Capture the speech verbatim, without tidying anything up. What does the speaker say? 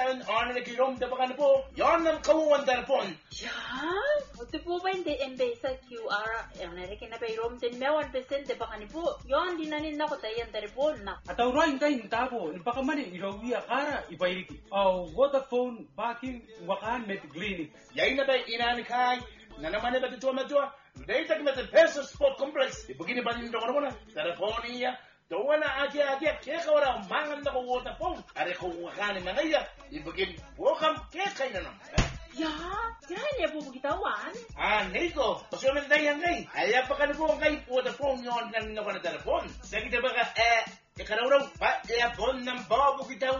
Yan, ano na kirom da baka na po. Yan ang kawuan telepon. Yan? Ito po ba hindi embay sa Q R? Ang narikin na payroom din mewan percent de baka ni po. Yan, dinanin na ko tayo ang telepon na. Ataw rin kayo ng tabo. Baka man eh, irawi akara, ipairiki. Oh, Vodafone, baking, wakan, met clinic. Yan na ba inani kay? Na naman na ba dito madyo? Data kita sa Peso Sport Complex. Ibigin ba nito ko na telepon niya? Tawa na agi-agi, kaya ka wala mangan na ko Vodafone. Are ko wakanin na ngayon. Ibigin, wakam kaya kayo na naman. Ya, yan niya po magitawan. Ah, Nico, pasunan tayo yan kay. Ayaw pa ka na po ang kay Vodafone yun kanina ko na telepon. Sa kita ba ka, eh, ikararaw pa, eh, bon ng babo kita